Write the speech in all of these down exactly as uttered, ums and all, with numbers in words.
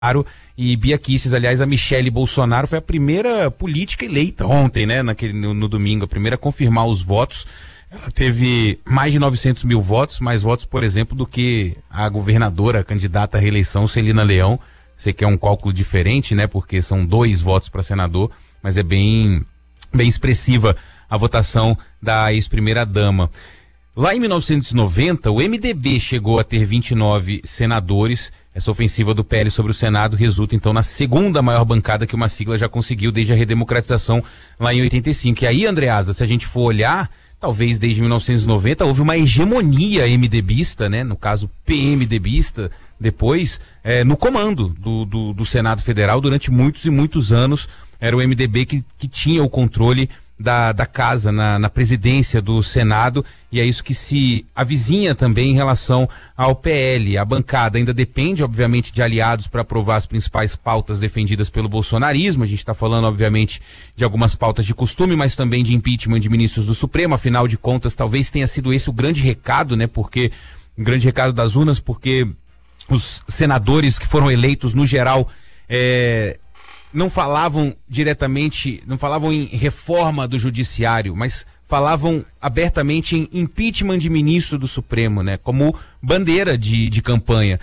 E Bia Kicis, aliás, a Michele Bolsonaro foi a primeira política eleita ontem, né, naquele, no, no domingo, a primeira a confirmar os votos. Ela teve mais de novecentos mil votos, mais votos, por exemplo, do que a governadora, a candidata à reeleição, Celina Leão. Sei que é um cálculo diferente, né, porque são dois votos para senador, mas é bem, bem expressiva a votação da ex-primeira-dama. Lá em mil novecentos e noventa, o M D B chegou a ter vinte e nove senadores. Essa ofensiva do P L sobre o Senado resulta, então, na segunda maior bancada que uma sigla já conseguiu desde a redemocratização lá em oitenta e cinco. E aí, Andreasa, se a gente for olhar, talvez desde mil novecentos e noventa houve uma hegemonia MDBista, né? No caso, PMDBista, depois, é, no comando do, do, do Senado Federal durante muitos e muitos anos. Era o M D B que, que tinha o controle Da, da casa, na, na presidência do Senado, e é isso que se avizinha também em relação ao P L. A bancada ainda depende, obviamente, de aliados para aprovar as principais pautas defendidas pelo bolsonarismo. A gente está falando, obviamente, de algumas pautas de costume, mas também de impeachment de ministros do Supremo. Afinal de contas, talvez tenha sido esse o grande recado, né? Porque, o grande recado das urnas, porque os senadores que foram eleitos, no geral, é... não falavam diretamente, não falavam em reforma do judiciário, mas falavam abertamente em impeachment de ministro do Supremo, né? Como bandeira de, de campanha.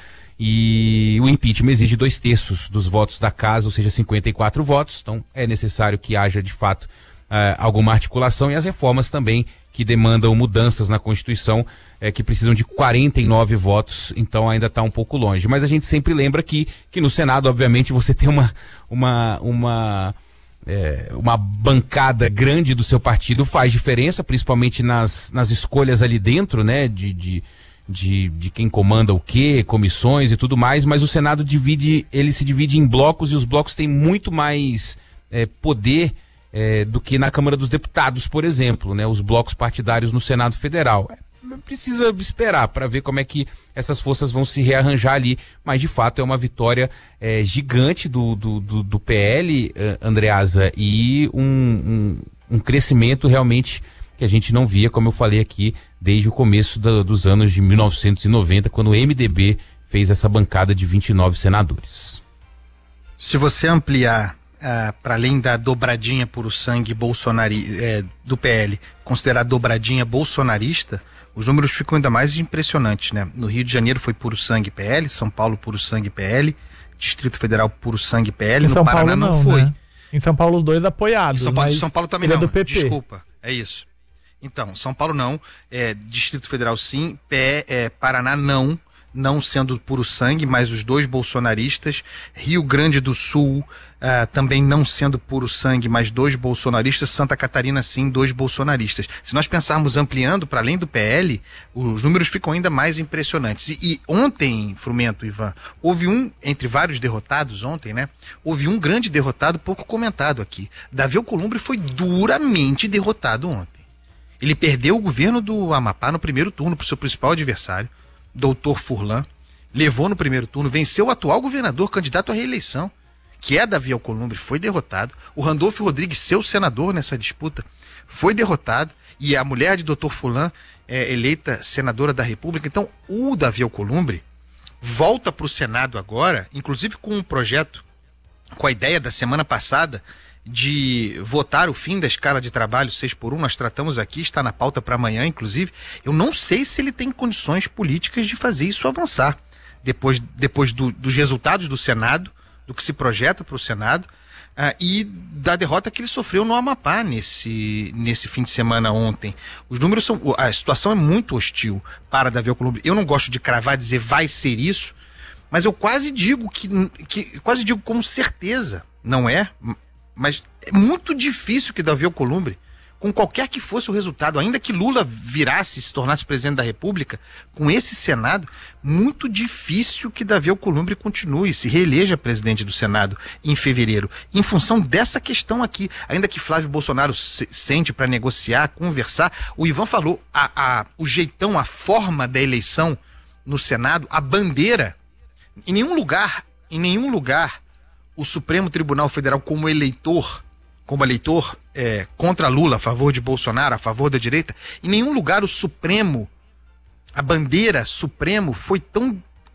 E o impeachment exige dois terços dos votos da casa, ou seja, cinquenta e quatro votos. Então é necessário que haja, de fato, uh, alguma articulação, e as reformas também que demandam mudanças na Constituição, é, que precisam de quarenta e nove votos, então ainda está um pouco longe. Mas a gente sempre lembra que, que no Senado, obviamente, você tem uma, uma, uma, é, uma bancada grande do seu partido, faz diferença, principalmente nas, nas escolhas ali dentro, né, de, de, de, de quem comanda o quê, comissões e tudo mais, mas o Senado divide, ele se divide em blocos, e os blocos têm muito mais é, poder É, do que na Câmara dos Deputados, por exemplo, né? Os blocos partidários no Senado Federal. É, precisa esperar para ver como é que essas forças vão se rearranjar ali, mas de fato é uma vitória é, gigante do, do, do, do P L, Andreasa, e um, um, um crescimento realmente que a gente não via, como eu falei aqui, desde o começo da, dos anos de mil novecentos e noventa, quando o M D B fez essa bancada de vinte e nove senadores. Se você ampliar Uh, para além da dobradinha puro sangue bolsonari, é, do P L, considerar dobradinha bolsonarista, os números ficam ainda mais impressionantes, né? No Rio de Janeiro foi puro sangue P L, São Paulo puro sangue P L, Distrito Federal puro sangue P L, em no São Paraná Paulo, não, não foi. Né? Em São Paulo os dois apoiados. Em São Paulo, mas São Paulo também ele não, é do P P. Desculpa, é isso. Então, São Paulo não, é, Distrito Federal sim, P, é, Paraná não, não sendo puro sangue, mas os dois bolsonaristas. Rio Grande do Sul uh, também não sendo puro sangue, mas dois bolsonaristas. Santa Catarina sim, dois bolsonaristas. Se nós pensarmos ampliando para além do P L, os números ficam ainda mais impressionantes. E, e ontem, Frumento, Ivan, houve um, entre vários derrotados ontem, né? Houve um grande derrotado pouco comentado aqui. Davi Alcolumbre foi duramente derrotado ontem. Ele perdeu o governo do Amapá no primeiro turno para o seu principal adversário, doutor Furlan, levou no primeiro turno, venceu o atual governador candidato à reeleição, que é Davi Alcolumbre, foi derrotado. O Randolfo Rodrigues, seu senador nessa disputa, foi derrotado, e a mulher de doutor Furlan é eleita senadora da República. Então o Davi Alcolumbre volta para o Senado agora, inclusive com um projeto, com a ideia da semana passada de votar o fim da escala de trabalho seis por um, nós tratamos aqui, está na pauta para amanhã, inclusive. Eu não sei se ele tem condições políticas de fazer isso avançar, depois, depois do, dos resultados do Senado, do que se projeta para o Senado, uh, e da derrota que ele sofreu no Amapá nesse, nesse fim de semana ontem. Os números são, a situação é muito hostil para Davi Alcolumbre. Eu não gosto de cravar, dizer vai ser isso, mas eu quase digo que, que quase digo com certeza, não é? Mas é muito difícil que Davi Alcolumbre, com qualquer que fosse o resultado, ainda que Lula virasse e se tornasse presidente da República, com esse Senado, muito difícil que Davi Alcolumbre continue, se reeleja presidente do Senado em fevereiro, em função dessa questão aqui. Ainda que Flávio Bolsonaro se sente para negociar, conversar, o Ivan falou, a, a, o jeitão, a forma da eleição no Senado, a bandeira, em nenhum lugar, em nenhum lugar, o Supremo Tribunal Federal como eleitor, como eleitor é, contra Lula, a favor de Bolsonaro, a favor da direita, em nenhum lugar o Supremo, a bandeira Supremo foi tão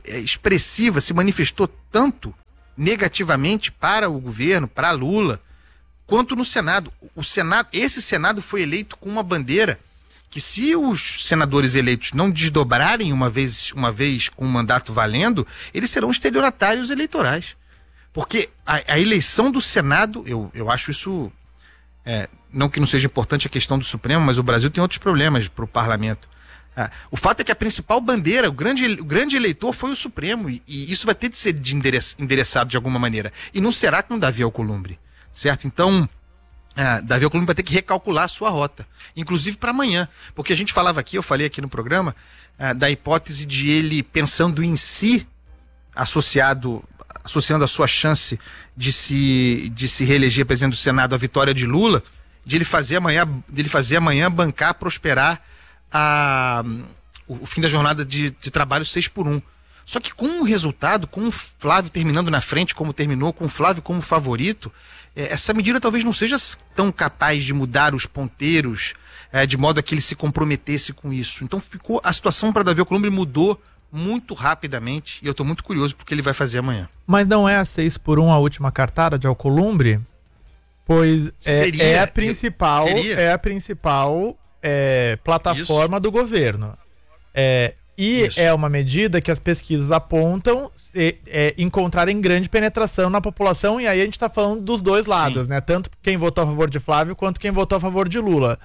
é, expressiva, se manifestou tanto negativamente para o governo, para Lula, quanto no Senado. O Senado, esse Senado foi eleito com uma bandeira que, se os senadores eleitos não desdobrarem uma vez, uma vez com o mandato valendo, eles serão estelionatários eleitorais. Porque a, a eleição do Senado, eu, eu acho isso, é, não que não seja importante a questão do Supremo, mas o Brasil tem outros problemas para o parlamento. Ah, o fato é que a principal bandeira, o grande, o grande eleitor foi o Supremo, e, e isso vai ter de ser de endereç, endereçado de alguma maneira. E não será com Davi Alcolumbre, certo? Então, ah, Davi Alcolumbre vai ter que recalcular a sua rota, inclusive para amanhã, porque a gente falava aqui, eu falei aqui no programa, ah, da hipótese de ele, pensando em si, associado, associando a sua chance de se, de se reeleger presidente do Senado à vitória de Lula, de ele fazer amanhã, de ele fazer amanhã bancar, prosperar A, o, o fim da jornada de, de trabalho seis por um. Só que com o resultado, com o Flávio terminando na frente como terminou, com o Flávio como favorito, é, essa medida talvez não seja tão capaz de mudar os ponteiros, é, de modo a que ele se comprometesse com isso. Então ficou, a situação para Davi Alcolumbre mudou muito rapidamente, e eu estou muito curioso porque ele vai fazer amanhã. Mas não é a seis por um a última cartada de Alcolumbre? Pois é, Seria, é a principal, seria. é a principal É, plataforma Isso. do governo. É, e Isso. é uma medida que as pesquisas apontam é, é, encontrarem grande penetração na população, e aí a gente está falando dos dois lados, Sim. né? Tanto quem votou a favor de Flávio quanto quem votou a favor de Lula.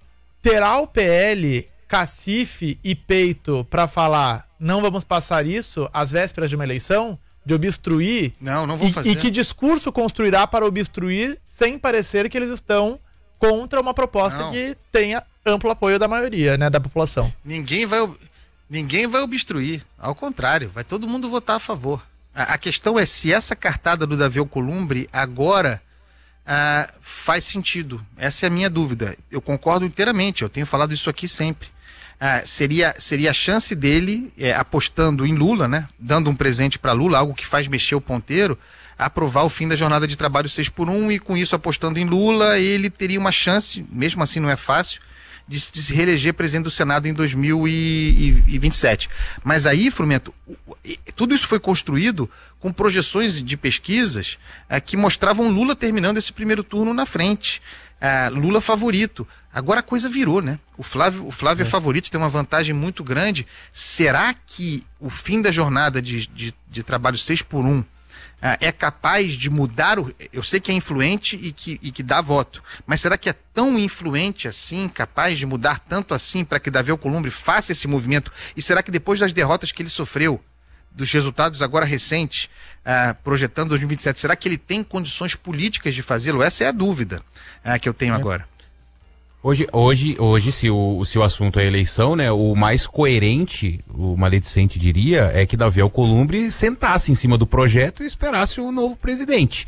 Terá o P L cacife e peito para falar não vamos passar isso às vésperas de uma eleição? De obstruir? Não, não vou e, fazer. E que discurso construirá para obstruir sem parecer que eles estão contra uma proposta não. que tenha amplo apoio da maioria, né, da população? Ninguém vai, ninguém vai obstruir, ao contrário, vai todo mundo votar a favor. A, a questão é se essa cartada do Davi Alcolumbre agora ah, faz sentido. Essa é a minha dúvida. Eu concordo inteiramente, eu tenho falado isso aqui sempre. Ah, seria, seria a chance dele, é, apostando em Lula, né, dando um presente para Lula, algo que faz mexer o ponteiro, aprovar o fim da jornada de trabalho seis por um, e com isso apostando em Lula, ele teria uma chance, mesmo assim não é fácil, de, de se reeleger presidente do Senado em dois mil e vinte e sete. Mas aí, Frumento, tudo isso foi construído com projeções de pesquisas ah, que mostravam Lula terminando esse primeiro turno na frente. Ah, Lula favorito. Agora a coisa virou, né? O Flávio, o Flávio é. é favorito, tem uma vantagem muito grande. Será que o fim da jornada de, de, de trabalho seis por um Uh, é capaz de mudar o... Eu sei que é influente e que, e que dá voto, mas será que é tão influente assim, capaz de mudar tanto assim para que Davi Alcolumbre faça esse movimento? E será que depois das derrotas que ele sofreu, dos resultados agora recentes, uh, projetando dois mil e vinte e sete, será que ele tem condições políticas de fazê-lo? Essa é a dúvida uh, que eu tenho é. agora. Hoje, hoje, hoje se, o, se o assunto é eleição, né, o mais coerente, o maledicente diria, é que Davi Alcolumbre sentasse em cima do projeto e esperasse o novo presidente.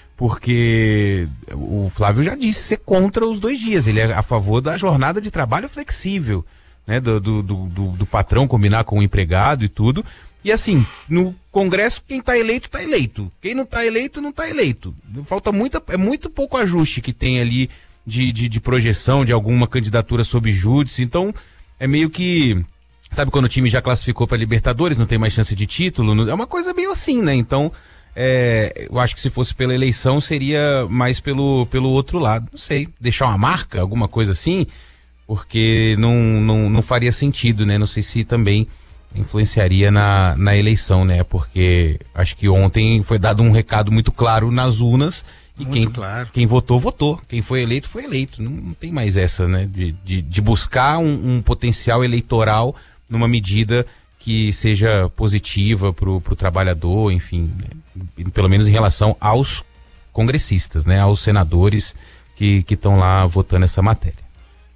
Porque o Flávio já disse ser contra os dois dias, ele é a favor da jornada de trabalho flexível, né, do, do, do, do patrão combinar com o empregado e tudo. E assim, no Congresso, quem está eleito, está eleito. Quem não está eleito, não está eleito. Falta muita, é muito pouco ajuste que tem ali De, de, de projeção de alguma candidatura sob júdice. Então é meio que, sabe quando o time já classificou para Libertadores, não tem mais chance de título, não, é uma coisa meio assim, né? Então é, eu acho que se fosse pela eleição seria mais pelo, pelo outro lado, não sei, deixar uma marca, alguma coisa assim, porque não, não, não faria sentido, né? Não sei se também influenciaria na, na eleição, né? Porque acho que ontem foi dado um recado muito claro nas urnas. E Muito quem, claro. quem votou, votou. Quem foi eleito, foi eleito. Não, não tem mais essa, né? De, de, de buscar um, um potencial eleitoral numa medida que seja positiva pro, pro trabalhador, enfim, né? Pelo menos em relação aos congressistas, né? Aos senadores que estão lá votando essa matéria.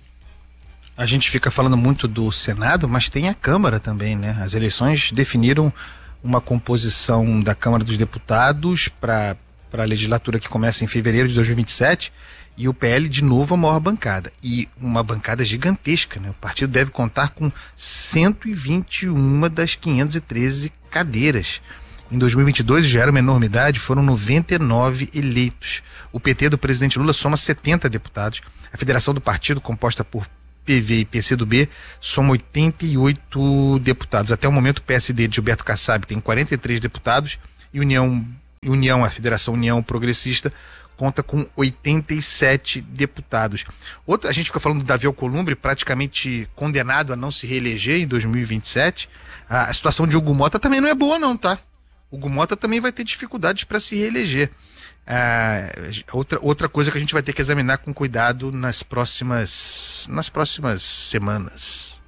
A gente fica falando muito do Senado, mas tem a Câmara também, né? As eleições definiram uma composição da Câmara dos Deputados para para a legislatura que começa em fevereiro de dois mil e vinte e sete, e o P L de novo a maior bancada, e uma bancada gigantesca, né? O partido deve contar com cento e vinte e uma das quinhentas e treze cadeiras. Em dois mil e vinte e dois já era uma enormidade, foram noventa e nove eleitos. O P T do presidente Lula soma setenta deputados. A federação do partido, composta por P V e P C do B somam oitenta e oito deputados. Até o momento, o P S D de Gilberto Kassab tem quarenta e três deputados e União, União, a Federação União Progressista, conta com oitenta e sete deputados. Outra, a gente fica falando do Davi Alcolumbre, praticamente condenado a não se reeleger em dois mil e vinte e sete. A, a situação de Hugo Mota também não é boa não, tá? Hugo Mota também vai ter dificuldades para se reeleger. Ah, outra, outra coisa que a gente vai ter que examinar com cuidado nas próximas, nas próximas semanas.